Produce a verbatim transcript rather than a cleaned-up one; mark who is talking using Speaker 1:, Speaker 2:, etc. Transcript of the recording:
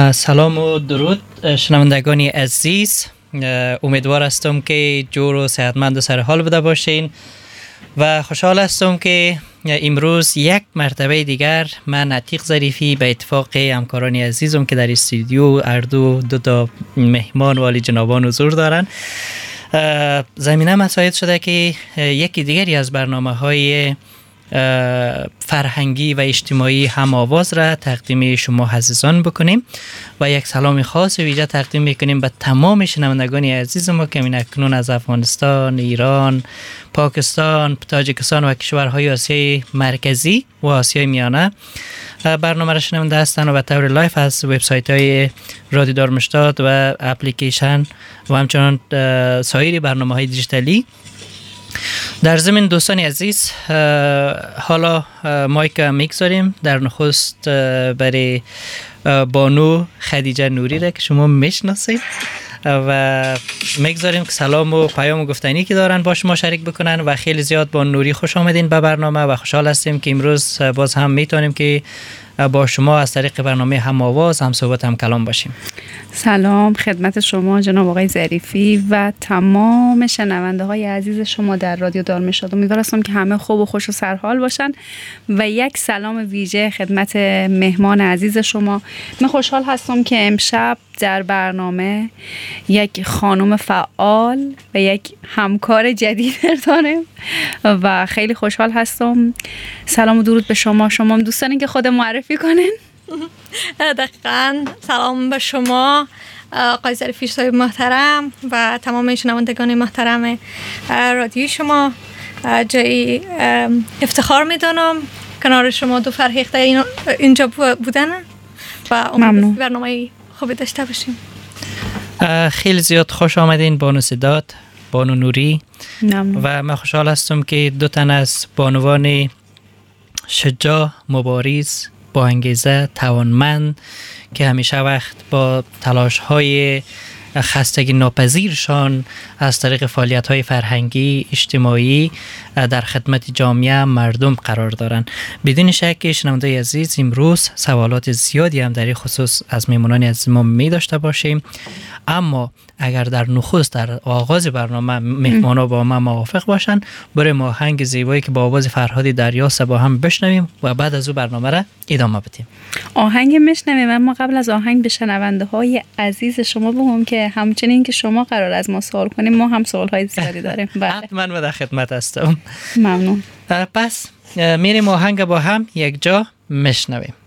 Speaker 1: سلام و درود شنوندگان عزیز، امیدوار هستم که جور و صحتمند و سر حال بوده باشین و خوشحال هستم که امروز یک مرتبه دیگر من عتیق ظریفی به اتفاق همکاران عزیزم که در استودیو اردو دو تا مهمان والی جنابان حضور دارن، زمینه مساعد شده که یکی دیگری از برنامه‌های فرهنگی و اجتماعی هم آواز را تقدیم شما عزیزان بکنیم و یک سلام خاص ویژه تقدیم میکنیم به تمام شنوندگان عزیز ما که این اکنون از افغانستان، ایران، پاکستان، تاجیکستان و کشورهای آسیای مرکزی و آسیای میانه برنامه را شنونده هستند و به طور لایف از وبسایت های رادیو دارمشتاد و اپلیکیشن و همچنان سایر برنامه های دیجیتالی. در ضمن دوستان عزیز، حالا مایک میگذاریم در نخست برای بانو خدیجه نوری را که شما میشناسید و میگذاریم که سلام و پیام و گفتنی که دارن با شما شریک بکنن و خیلی زیاد بانو نوری خوش آمدین به برنامه و خوشحال هستیم که امروز باز هم میتونیم که با شما از طریق برنامه هم آواز هم صحبت هم کلام باشیم.
Speaker 2: سلام خدمت شما جناب آقای ظریفی و تمام شنونده های عزیز شما در رادیو دارمشتاد. امیدوارم که همه خوب و خوش و سرحال باشن و یک سلام ویژه خدمت مهمان عزیز شما. من خوشحال هستم که امشب در برنامه یک خانم فعال و یک همکار جدید داریم و خیلی خوشحال هستم. سلام و درود به شما. شما هم دوستانی که خود معرفی کنین.
Speaker 3: دقیقاً سلام به شما آقای ظریفی صاحب محترم و تمام شنوندگان محترم رادیو شما. جای افتخار میدونم کنار شما دو فرهیخته اینجا بودن و امیدوارم برنامه خوبی داشته باشیم.
Speaker 1: خیلی زیاد خوش آمدین بانو سداد، بانو نوری.
Speaker 2: ممنون.
Speaker 1: و من خوشحال هستم که دو تن از بانوان شجاع، مبارز، با انگیزه، توانمند که همیشه وقت با تلاش‌های خستگی ناپذیرشان از طریق فعالیت‌های فرهنگی، اجتماعی در خدمت جامعه مردم قرار دارند. بدون شک شنونده عزیز امروز سوالات زیادی هم در این خصوص از میمونان عزیز ما می داشته باشیم، اما اگر در نخست در آغاز برنامه مهمانا با ما موافق باشن برای ما آهنگ زیبایی که با آواز فرهاد دریاست با هم بشنویم و بعد از او برنامه را ادامه بدیم.
Speaker 2: آهنگ میشنویم، اما قبل از آهنگ به شنونده های عزیز شما بگم که همچنین که شما قرار از ما سوال کنیم ما هم سوال های زیادی داریم.
Speaker 1: حتما من در خدمت هستم.
Speaker 2: ممنون.
Speaker 1: پس میریم آهنگ با هم یک جا میشنویم.